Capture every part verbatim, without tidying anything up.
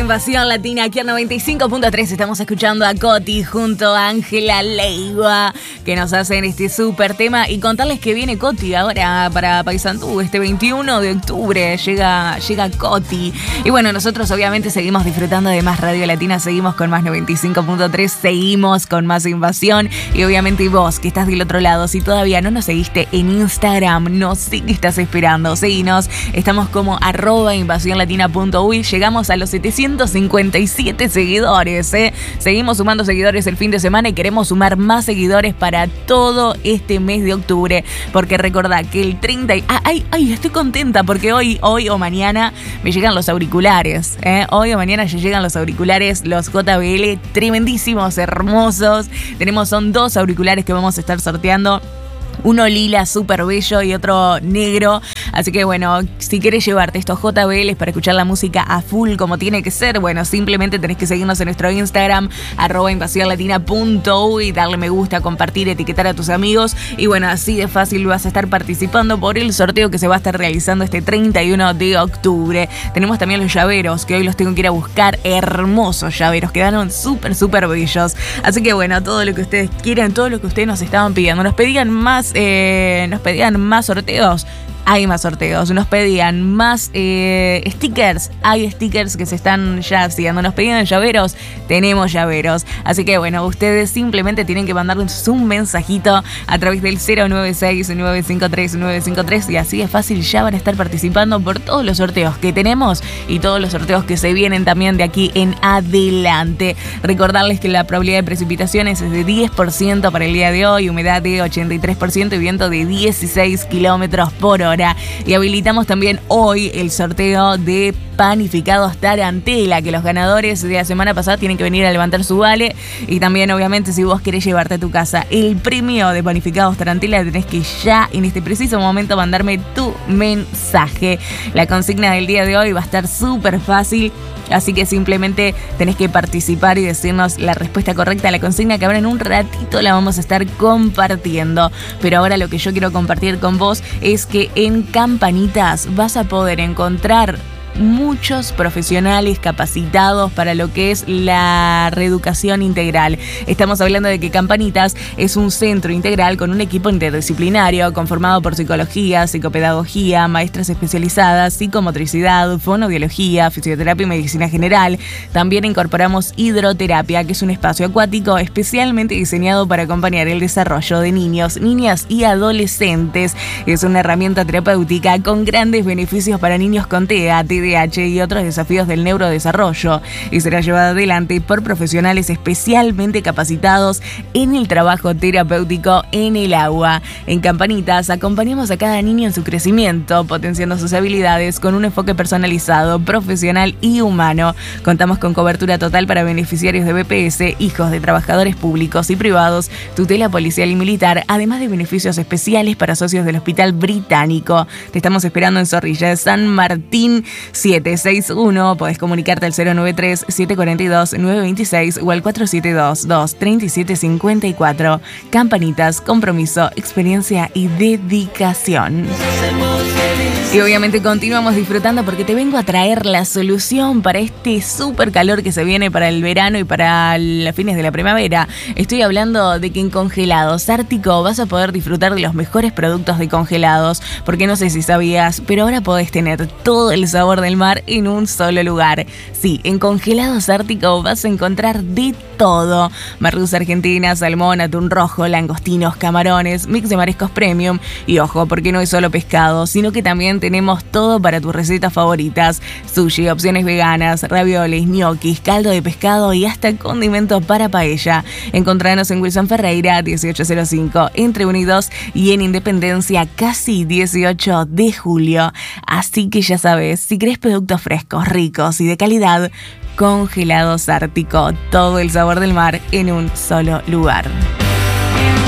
Invasión Latina aquí en noventa y cinco punto tres. Estamos escuchando a Coti junto a Ángela Leiva, que nos hacen este súper tema. Y contarles que viene Coti ahora para Paysandú, este veintiuno de octubre. Llega, llega Coti. Y bueno, nosotros obviamente seguimos disfrutando de más Radio Latina, seguimos con más noventa y cinco punto tres, seguimos con más Invasión. Y obviamente vos, que estás del otro lado, si todavía no nos seguiste en Instagram, no sé qué estás esperando. Seguinos, estamos como arroba invasiónlatina punto uy. Llegamos a los setecientos cincuenta y siete seguidores, ¿eh? Seguimos sumando seguidores el fin de semana y queremos sumar más seguidores para todo este mes de octubre, porque recordá que el treinta y... Ah, ay, ay, estoy contenta porque hoy, hoy o mañana me llegan los auriculares, ¿eh? Hoy o mañana ya llegan los auriculares, los J B L, tremendísimos, hermosos. Tenemos, son dos auriculares que vamos a estar sorteando. Uno lila súper bello y otro negro. Así que bueno, si querés llevarte estos J B Ls para escuchar la música a full como tiene que ser, bueno, simplemente tenés que seguirnos en nuestro Instagram, arroba invasiónlatina punto uy, darle me gusta, compartir, etiquetar a tus amigos. Y bueno, así de fácil vas a estar participando por el sorteo que se va a estar realizando este treinta y uno de octubre. Tenemos también los llaveros, que hoy los tengo que ir a buscar. Hermosos llaveros, quedaron súper, súper bellos. Así que bueno, todo lo que ustedes quieran, todo lo que ustedes nos estaban pidiendo. Nos pedían más Eh, nos pedían más sorteos. Hay más sorteos, nos pedían más eh, stickers, hay stickers que se están ya haciendo, nos pedían llaveros, tenemos llaveros, así que bueno, ustedes simplemente tienen que mandarles un mensajito a través del cero nueve seis nueve cinco tres nueve cinco tres y así es fácil, ya van a estar participando por todos los sorteos que tenemos y todos los sorteos que se vienen también de aquí en adelante. Recordarles que la probabilidad de precipitaciones es de diez por ciento para el día de hoy, humedad de ochenta y tres por ciento y viento de dieciséis kilómetros por hora. Y habilitamos también hoy el sorteo de panificados Tarantela, que los ganadores de la semana pasada tienen que venir a levantar su vale. Y también obviamente si vos querés llevarte a tu casa el premio de panificados Tarantela, tenés que ya en este preciso momento mandarme tu mensaje. La consigna del día de hoy va a estar súper fácil, así que simplemente tenés que participar y decirnos la respuesta correcta a la consigna, que ahora en un ratito la vamos a estar compartiendo. Pero ahora lo que yo quiero compartir con vos es que en Campanitas vas a poder encontrar muchos profesionales capacitados para lo que es la reeducación integral. Estamos hablando de que Campanitas es un centro integral con un equipo interdisciplinario conformado por psicología, psicopedagogía, maestras especializadas, psicomotricidad, fonoaudiología, fisioterapia y medicina general. También incorporamos hidroterapia, que es un espacio acuático especialmente diseñado para acompañar el desarrollo de niños, niñas y adolescentes. Es una herramienta terapéutica con grandes beneficios para niños con T E A, T D A H y otros desafíos del neurodesarrollo, y será llevada adelante por profesionales especialmente capacitados en el trabajo terapéutico en el agua. En Campanitas acompañamos a cada niño en su crecimiento, potenciando sus habilidades con un enfoque personalizado, profesional y humano. Contamos con cobertura total para beneficiarios de B P S, hijos de trabajadores públicos y privados, tutela policial y militar, además de beneficios especiales para socios del Hospital Británico. Te estamos esperando en Zorrilla de San Martín siete seis uno, podés comunicarte al cero nueve tres siete cuatro dos nueve dos seis o al cuatro siete dos dos tres siete cinco cuatro. Campanitas, compromiso, experiencia y dedicación. Y obviamente continuamos disfrutando porque te vengo a traer la solución para este súper calor que se viene para el verano y para los fines de la primavera. Estoy hablando de que en Congelados Ártico vas a poder disfrutar de los mejores productos de congelados, porque no sé si sabías, pero ahora podés tener todo el sabor del mar en un solo lugar. Sí, en Congelados Ártico vas a encontrar de todo: merluza argentina, salmón, atún rojo, langostinos, camarones, mix de mariscos premium. Y ojo, porque no es solo pescado, sino que también tenemos todo para tus recetas favoritas: sushi, opciones veganas, ravioles, ñoquis, caldo de pescado y hasta condimentos para paella. Encontranos en Wilson Ferreira dieciocho cero cinco, entre uno y dos, y en Independencia casi dieciocho de julio. Así que ya sabes, si querés productos frescos, ricos y de calidad, Congelados Ártico, todo el sabor del mar en un solo lugar.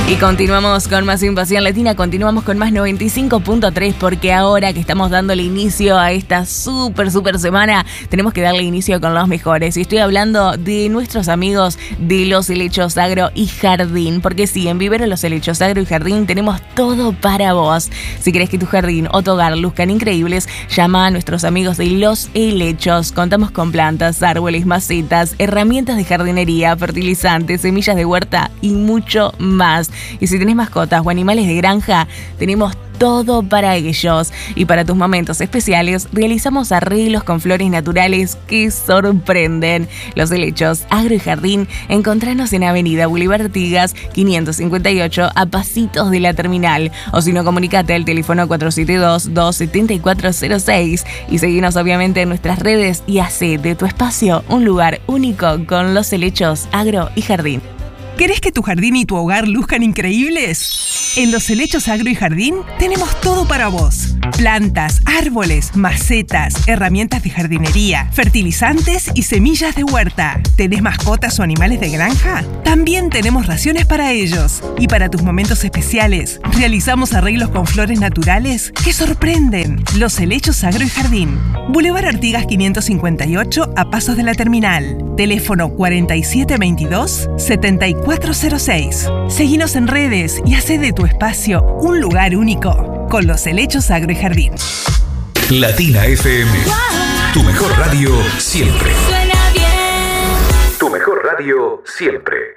Y continuamos con más Invasión Latina, continuamos con más noventa y cinco punto tres, porque ahora que estamos dándole inicio a esta súper, súper semana, tenemos que darle inicio con los mejores. Y estoy hablando de nuestros amigos de Los Helechos Agro y Jardín, porque sí, en Vivero Los Helechos Agro y Jardín tenemos todo para vos. Si querés que tu jardín o tu hogar luzcan increíbles, llama a nuestros amigos de Los Helechos. Contamos con plantas, árboles, macetas, herramientas de jardinería, fertilizantes, semillas de huerta y mucho más. Y si tenés mascotas o animales de granja, tenemos todo para ellos. Y para tus momentos especiales, realizamos arreglos con flores naturales que sorprenden. Los Helechos Agro y Jardín, encontranos en Avenida Boulevard Artigas quinientos cincuenta y ocho, a pasitos de la terminal. O si no, comunicate al teléfono cuatro siete dos, dos siete cuatro cero seis. Y seguinos obviamente en nuestras redes y hacé de tu espacio un lugar único con Los Helechos Agro y Jardín. ¿Querés que tu jardín y tu hogar luzcan increíbles? En Los Helechos Agro y Jardín tenemos todo para vos. Plantas, árboles, macetas, herramientas de jardinería, fertilizantes y semillas de huerta. ¿Tenés mascotas o animales de granja? También tenemos raciones para ellos. Y para tus momentos especiales, realizamos arreglos con flores naturales que sorprenden. Los Helechos Agro y Jardín. Boulevard Artigas quinientos cincuenta y ocho, a pasos de la terminal. Teléfono cuarenta y siete veintidós, setenta y cuatro cero seis. Seguinos en redes y hacé de tu espacio un lugar único con Los Helechos Agro y Jardín. Latina F M. Tu mejor radio siempre. Suena bien. Tu mejor radio siempre.